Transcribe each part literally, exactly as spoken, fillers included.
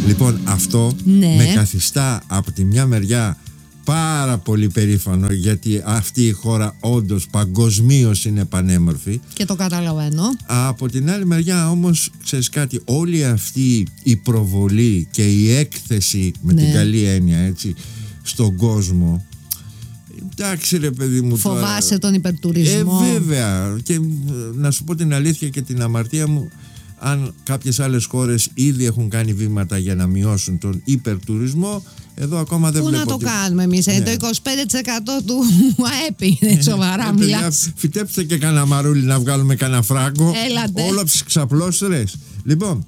Λοιπόν, αυτό ναι. με καθιστά από τη μια μεριά πάρα πολύ περήφανο, γιατί αυτή η χώρα όντως παγκοσμίως είναι πανέμορφη. Και το καταλαβαίνω. Από την άλλη μεριά όμως, ξέρεις κάτι, όλη αυτή η προβολή και η έκθεση, με ναι. την καλή έννοια, έτσι, στον κόσμο, εντάξει ρε παιδί μου. Φοβάσαι τώρα, τον υπερτουρισμό. Ε, βέβαια. Και να σου πω την αλήθεια και την αμαρτία μου, αν κάποιες άλλες χώρες ήδη έχουν κάνει βήματα για να μειώσουν τον υπερτουρισμό, εδώ ακόμα δεν Πού βλέπω. Πού να ότι... το κάνουμε εμείς, ναι. το είκοσι πέντε τοις εκατό του ΑΕΠ είναι σοβαρά μιλάς. Φυτέψτε και κανένα μαρούλι να βγάλουμε κανένα φράγκο. Έλατε. Όλο τις ξαπλώστερες. Λοιπόν,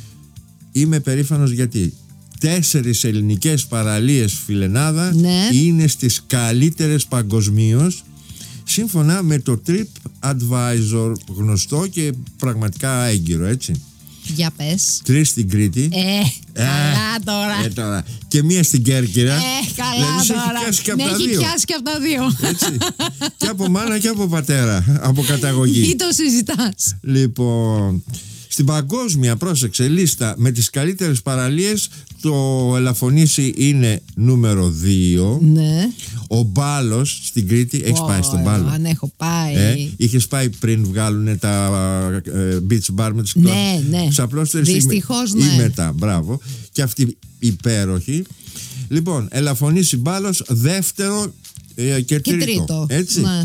είμαι περήφανος γιατί τέσσερις ελληνικές παραλίες, φιλενάδα, ναι. είναι στις καλύτερες παγκοσμίως, σύμφωνα με το TripAdvisor, γνωστό και πραγματικά έγκυρο, έτσι. Για πες. Τρεις στην Κρήτη. Ε, ε καλά τώρα. Ε, τώρα. Και μία στην Κέρκυρα. Ε, καλά δηλαδή, τώρα. Έχει πιάσει και από ναι, τα έχει δύο. πιάσει και από τα δύο. Έτσι. Και από μάνα και από πατέρα. Από καταγωγή. Ή το συζητάς. Λοιπόν, στην παγκόσμια, πρόσεξε, λίστα με τις καλύτερες παραλίες, το Ελαφωνήσι είναι νούμερο δύο. Ναι. Ο Μπάλος στην Κρήτη, έχεις oh, πάει στον Μπάλο? Αν έχω πάει. Ε, είχες πάει πριν βγάλουν τα ε, beach bar με τις ναι, ναι. ξαπλώστερες? Δυστυχώς, ή, ναι. ή μετά, μπράβο. Και αυτή υπέροχη. Λοιπόν, Ελαφωνήσι, Μπάλος, δεύτερο ε, και, και τρίτο, τρίτο. Έτσι. Ναι.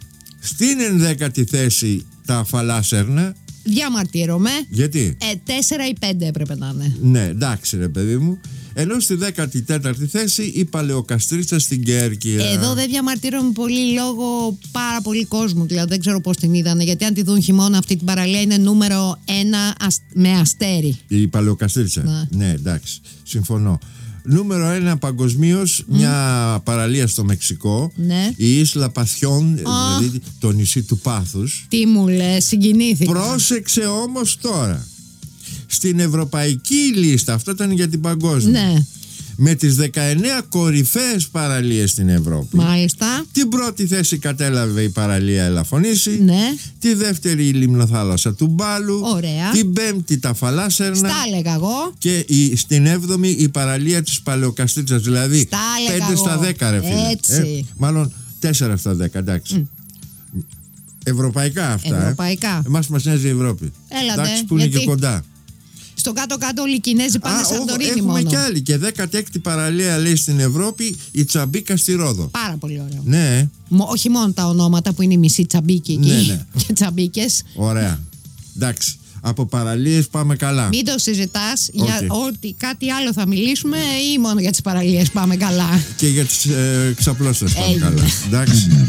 Στην ενδέκατη θέση τα Φαλάσσερνα. Διαμαρτύρομαι. Γιατί? Ε, τέσσερα ή πέντε έπρεπε να είναι. Ναι, εντάξει ρε παιδί μου. Ενώ στη δέκατη τέταρτη θέση η Παλαιοκαστρίτσα στην Κέρκυρα. Εδώ δεν διαμαρτύρομαι πολύ λόγω πάρα πολύ κόσμου. Δηλαδή δεν ξέρω πώς την είδανε. Γιατί αν τη δουν χειμώνα, αυτή την παραλία είναι νούμερο ένα με αστέρι. Η Παλαιοκαστρίτσα. Ναι, ναι, εντάξει. Συμφωνώ. Νούμερο ένα παγκοσμίως, mm. μια παραλία στο Μεξικό, ναι. η Ίσλα Πασιόν, oh. δηλαδή το νησί του Πάθους. Τι μου λες, συγκινήθηκα. Πρόσεξε όμως τώρα, στην ευρωπαϊκή λίστα, αυτό ήταν για την παγκόσμια, ναι. με τις δεκαεννέα κορυφαίες παραλίες στην Ευρώπη. Μάλιστα. Την πρώτη θέση κατέλαβε η παραλία Ελαφωνήσι. Ναι. Τη δεύτερη η λιμνοθάλασσα του Μπάλου. Ωραία. Την πέμπτη τα Φαλάσσερνα. Στα έλεγα εγώ. Και η, στην έβδομη η παραλία της Παλαιοκαστρίτσας. Δηλαδή πέντε στα δέκα ρε φίλε. Έτσι. Ε, μάλλον τέσσερα στα δέκα, εντάξει. Mm. Ευρωπαϊκά αυτά. Ευρωπαϊκά. Ε. Εμάς μας νοιάζει η Ευρώπη. Έλατε. Εντάξει, που γιατί... είναι και κοντά. Στο κάτω-κάτω όλοι οι Κινέζοι πάνε Σαντορίνη μόνο. Έχουμε μόνο. κι άλλη. Και δέκατη έκτη παραλία λέει στην Ευρώπη, η Τσαμπίκα στη Ρόδο. Πάρα πολύ ωραίο. Ναι. Μ, όχι μόνο τα ονόματα που είναι η μισή Τσαμπίκη εκεί. Ναι, ναι. Και Τσαμπίκες. Ωραία. Εντάξει. Από παραλίες πάμε καλά. Μην το συζητάς. Okay. Για ότι κάτι άλλο θα μιλήσουμε ή μόνο για τις παραλίες πάμε καλά. Και για τις ε, ξαπλώστερες πάμε καλά. Εντάξει.